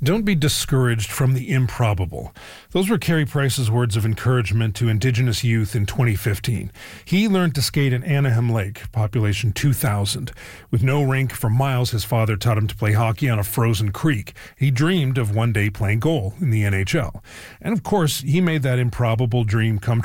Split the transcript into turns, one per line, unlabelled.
Don't be discouraged from the improbable. Those were Carey Price's words of encouragement to Indigenous youth in 2015. He learned to skate at Anaheim Lake, population 2,000. With no rink for miles, his father taught him to play hockey on a frozen creek. He dreamed of one day playing goal in the NHL. And of course, he made that improbable dream come